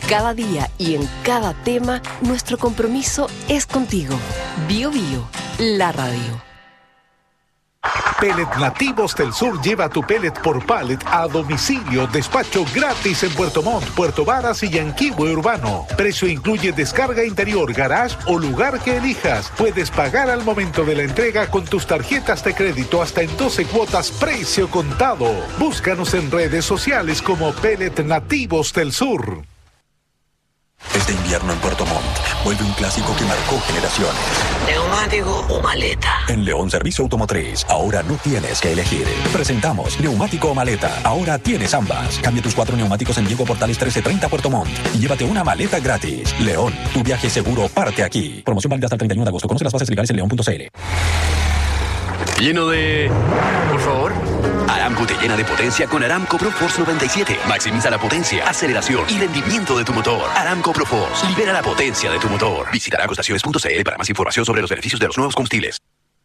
cada día y en cada tema, nuestro compromiso es contigo. Bio Bio, la radio. Pellet Nativos del Sur lleva tu pellet por pallet a domicilio. Despacho gratis en Puerto Montt, Puerto Varas y Yanquihue Urbano. Precio incluye descarga interior, garage o lugar que elijas. Puedes pagar al momento de la entrega con tus tarjetas de crédito hasta en 12 cuotas precio contado. Búscanos en redes sociales como Pellet Nativos del Sur. Este invierno en Puerto Montt vuelve un clásico que marcó generaciones. ¿Neumático o maleta? En León Servicio Automotriz, ahora no tienes que elegir. Presentamos neumático o maleta. Ahora tienes ambas. Cambia tus 4 neumáticos en Diego Portales 1330 Puerto Montt y llévate una maleta gratis. León, tu viaje seguro parte aquí. Promoción válida hasta el 31 de agosto. Conoce las bases legales en león.cl. Lleno de... Por favor. Aramco te llena de potencia con Aramco Pro Force 97. Maximiza la potencia, aceleración y rendimiento de tu motor. Aramco Pro Force. Libera la potencia de tu motor. Visita aramcoestaciones.cl para más información sobre los beneficios de los nuevos combustibles.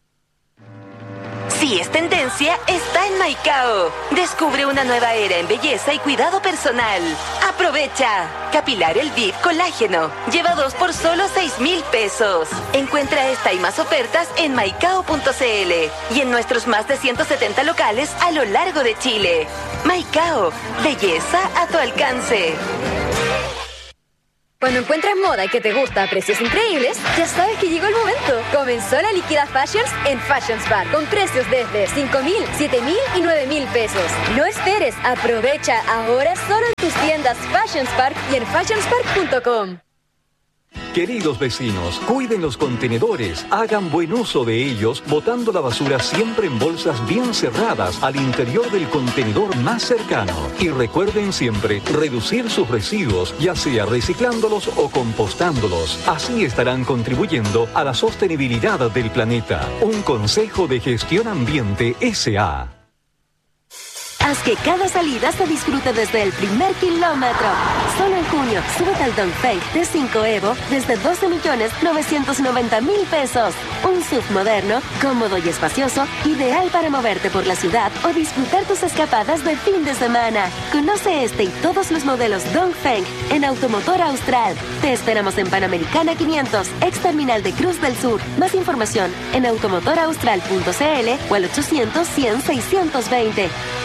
Si es tendencia, está en Maicao. Descubre una nueva era en belleza y cuidado personal. ¡Aprovecha! Capilar El Viv Colágeno. Lleva 2 por solo 6,000 pesos. Encuentra esta y más ofertas en maicao.cl y en nuestros más de 170 locales a lo largo de Chile. Maicao. Belleza a tu alcance. Cuando encuentras moda que te gusta a precios increíbles, ya sabes que llegó el momento. Comenzó la Liquida Fashions en Fashions Bar, con precios desde 5,000, 7,000 y 9,000 pesos. No esperes, aprovecha ahora solo en tus tiendas Fashions Park y en fashionspark.com. Queridos vecinos, cuiden los contenedores, hagan buen uso de ellos, botando la basura siempre en bolsas bien cerradas al interior del contenedor más cercano. Y recuerden siempre reducir sus residuos, ya sea reciclándolos o compostándolos. Así estarán contribuyendo a la sostenibilidad del planeta. Un consejo de Gestión Ambiente S.A. Haz que cada salida se disfrute desde el primer kilómetro. Solo en junio, súbete al Dongfeng T5 Evo desde 12,990,000 pesos. Un SUV moderno, cómodo y espacioso, ideal para moverte por la ciudad o disfrutar tus escapadas de fin de semana. Conoce este y todos los modelos Dongfeng en Automotor Austral. Te esperamos en Panamericana 500, ex terminal de Cruz del Sur. Más información en automotoraustral.cl o al 800-100-620.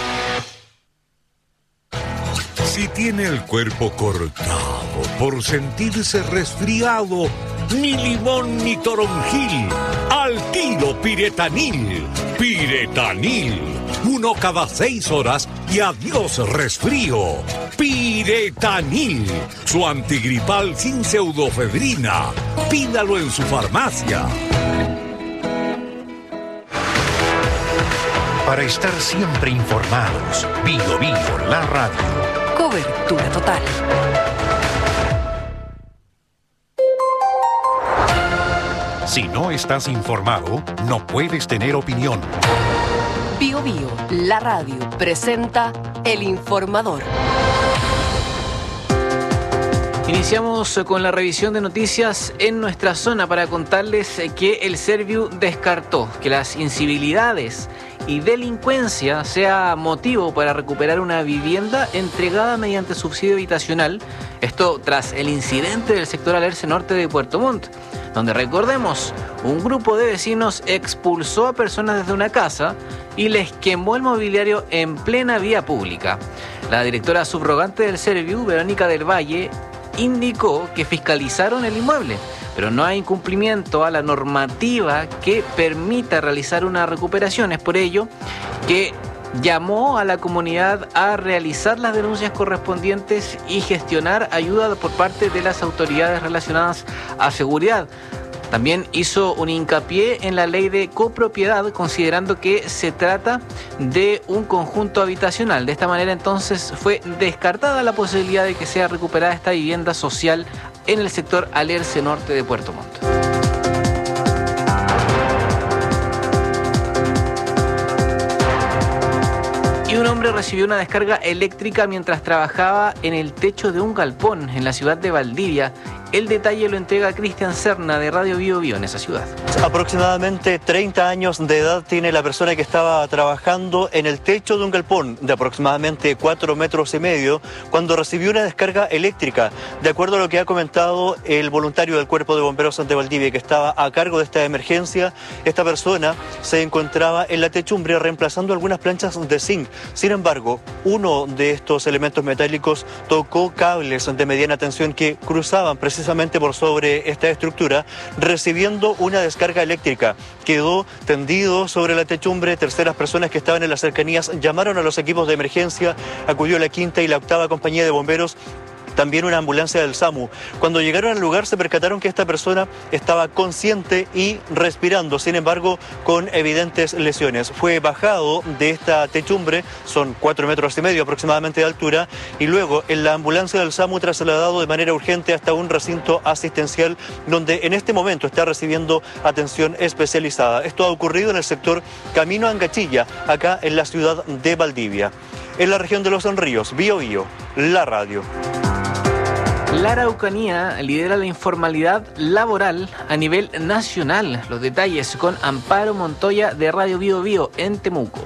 Si tiene el cuerpo cortado por sentirse resfriado, ni limón ni toronjil, al tiro Piretanil. Piretanil, 1 cada 6 horas y adiós resfrío. Piretanil, su antigripal sin pseudofedrina. Pídalo en su farmacia. Para estar siempre informados, Bio Bio, la radio. Cobertura total. Si no estás informado, no puedes tener opinión. Bio Bio, la radio, presenta El Informador. Iniciamos con la revisión de noticias en nuestra zona para contarles que el Serviu descartó que las incivilidades y delincuencia sea motivo para recuperar una vivienda entregada mediante subsidio habitacional. Esto tras el incidente del sector Alerce Norte de Puerto Montt, donde, recordemos, un grupo de vecinos expulsó a personas desde una casa y les quemó el mobiliario en plena vía pública. La directora subrogante del Serviu, Verónica del Valle, indicó que fiscalizaron el inmueble, pero no hay incumplimiento a la normativa que permita realizar una recuperación. Es por ello que llamó a la comunidad a realizar las denuncias correspondientes y gestionar ayuda por parte de las autoridades relacionadas a seguridad. También hizo un hincapié en la ley de copropiedad, considerando que se trata de un conjunto habitacional. De esta manera, entonces, fue descartada la posibilidad de que sea recuperada esta vivienda social en el sector Alerce Norte de Puerto Montt. Y Y un hombre recibió una descarga eléctrica mientras trabajaba en el techo de un galpón en la ciudad de Valdivia. El detalle lo entrega Cristian Serna de Radio Bio Bio en esa ciudad. Aproximadamente 30 años de edad tiene la persona que estaba trabajando en el techo de un galpón de aproximadamente 4,5 metros cuando recibió una descarga eléctrica. De acuerdo a lo que ha comentado el voluntario del Cuerpo de Bomberos de Valdivia que estaba a cargo de esta emergencia, esta persona se encontraba en la techumbre reemplazando algunas planchas de zinc. Sin embargo, uno de estos elementos metálicos tocó cables de mediana tensión que cruzaban precisamente por sobre esta estructura, recibiendo una descarga eléctrica. Quedó tendido sobre la techumbre. Terceras personas que estaban en las cercanías llamaron a los equipos de emergencia, acudió la 5ª y la 8ª compañía de bomberos, también una ambulancia del SAMU. Cuando llegaron al lugar se percataron que esta persona estaba consciente y respirando, sin embargo con evidentes lesiones. Fue bajado de esta techumbre, son 4,5 metros aproximadamente de altura, y luego en la ambulancia del SAMU trasladado de manera urgente hasta un recinto asistencial donde en este momento está recibiendo atención especializada. Esto ha ocurrido en el sector Camino a Angachilla, acá en la ciudad de Valdivia. En la región de Los Ríos, Bio Bio, la radio. La Araucanía lidera la informalidad laboral a nivel nacional. Los detalles con Amparo Montoya de Radio Bio Bio en Temuco.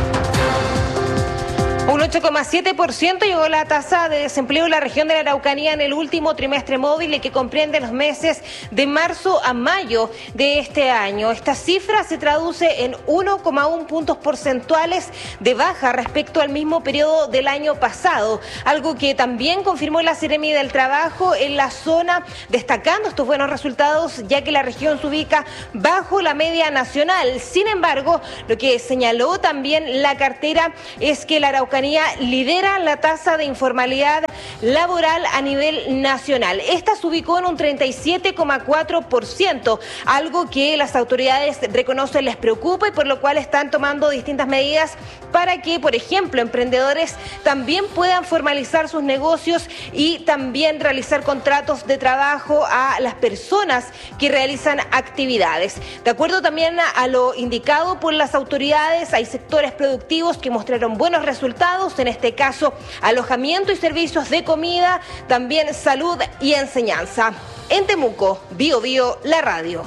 Un 8,7% llegó la tasa de desempleo en la región de la Araucanía en el último trimestre móvil, que comprende los meses de marzo a mayo de este año. Esta cifra se traduce en 1,1 puntos porcentuales de baja respecto al mismo periodo del año pasado, algo que también confirmó la Seremi del Trabajo en la zona, destacando estos buenos resultados ya que la región se ubica bajo la media nacional. Sin embargo, lo que señaló también la cartera es que la Araucanía lidera la tasa de informalidad laboral a nivel nacional. Esta se ubicó en un 37,4%, algo que las autoridades reconocen les preocupa y por lo cual están tomando distintas medidas para que, por ejemplo, emprendedores también puedan formalizar sus negocios y también realizar contratos de trabajo a las personas que realizan actividades. De acuerdo también a lo indicado por las autoridades, hay sectores productivos que mostraron buenos resultados, en este caso alojamiento y servicios de comida, también salud y enseñanza. En Temuco, Bio Bio, la radio.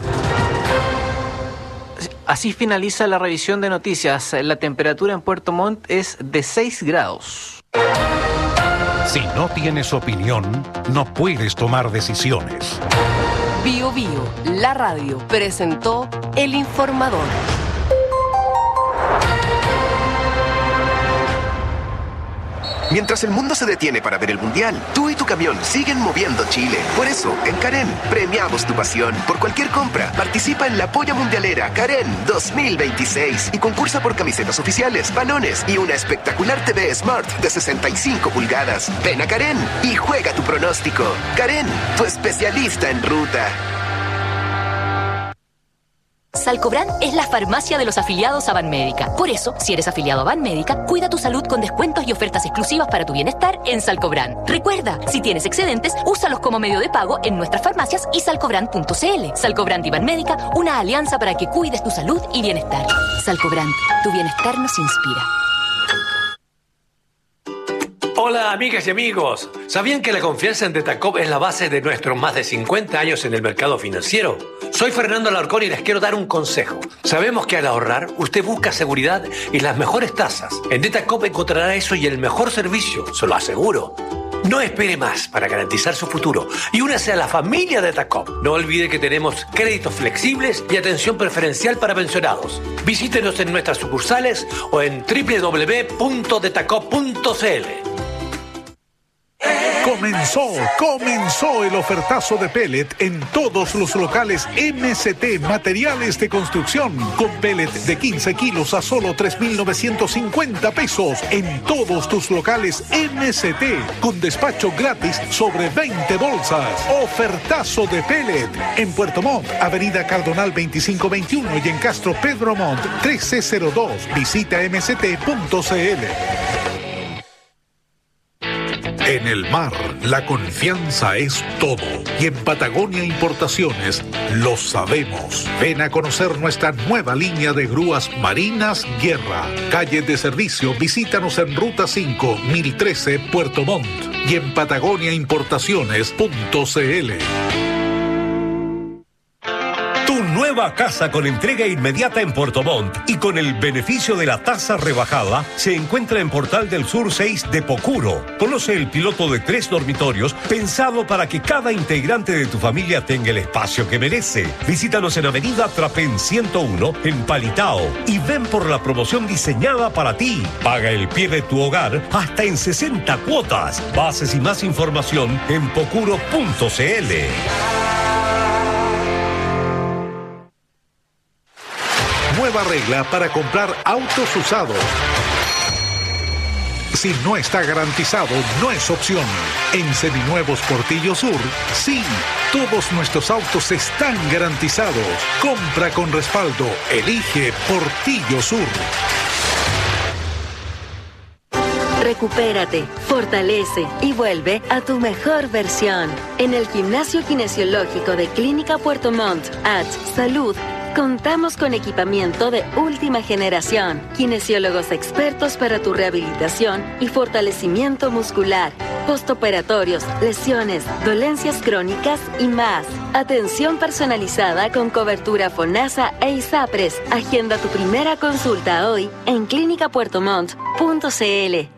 Así finaliza la revisión de noticias. La temperatura en Puerto Montt es de 6 grados. Si no tienes opinión, no puedes tomar decisiones. Bio Bio, la radio, presentó El Informador. Mientras el mundo se detiene para ver el Mundial, tú y tu camión siguen moviendo Chile. Por eso, en Karen, premiamos tu pasión. Por cualquier compra, participa en la Polla Mundialera Karen 2026 y concursa por camisetas oficiales, balones y una espectacular TV Smart de 65 pulgadas. Ven a Karen y juega tu pronóstico. Karen, tu especialista en ruta. Salcobran es la farmacia de los afiliados a Banmédica. Por eso, si eres afiliado a Banmédica, cuida tu salud con descuentos y ofertas exclusivas para tu bienestar en Salcobran. Recuerda, si tienes excedentes, úsalos como medio de pago en nuestras farmacias y salcobran.cl. Salcobran y Banmédica, una alianza para que cuides tu salud y bienestar. Salcobran, tu bienestar nos inspira. Hola amigas y amigos, ¿sabían que la confianza en Detacop es la base de nuestros más de 50 años en el mercado financiero? Soy Fernando Alarcón y les quiero dar un consejo. Sabemos que al ahorrar, usted busca seguridad y las mejores tasas. En Detacop encontrará eso y el mejor servicio, se lo aseguro. No espere más para garantizar su futuro y únase a la familia Detacop. No olvide que tenemos créditos flexibles y atención preferencial para pensionados. Visítenos en nuestras sucursales o en www.detacop.cl. Comenzó el ofertazo de pellet en todos los locales MCT Materiales de Construcción, con pellet de 15 kilos a solo 3,950 pesos en todos tus locales MCT, con despacho gratis sobre 20 bolsas. Ofertazo de pellet en Puerto Montt, Avenida Cardonal 2521 y en Castro Pedro Montt 1302. Visita mct.cl. En el mar, la confianza es todo. Y en Patagonia Importaciones lo sabemos. Ven a conocer nuestra nueva línea de grúas marinas Guerra. Calle de servicio, visítanos en Ruta 5, 1013, Puerto Montt. Y en patagoniaimportaciones.cl. Nueva casa con entrega inmediata en Puerto Montt y con el beneficio de la tasa rebajada se encuentra en Portal del Sur 6 de Pocuro. Conoce el piloto de 3 dormitorios pensado para que cada integrante de tu familia tenga el espacio que merece. Visítanos en Avenida Trapén 101 en Palitao y ven por la promoción diseñada para ti. Paga el pie de tu hogar hasta en 60 cuotas. Bases y más información en pocuro.cl. Nueva regla para comprar autos usados. Si no está garantizado, no es opción. En Seminuevos Portillo Sur, sí, todos nuestros autos están garantizados. Compra con respaldo. Elige Portillo Sur. Recupérate, fortalece y vuelve a tu mejor versión. En el Gimnasio Kinesiológico de Clínica Puerto Montt, Salud, contamos con equipamiento de última generación, kinesiólogos expertos para tu rehabilitación y fortalecimiento muscular, postoperatorios, lesiones, dolencias crónicas y más. Atención personalizada con cobertura FONASA e ISAPRES. Agenda tu primera consulta hoy en clínicapuertomont.cl.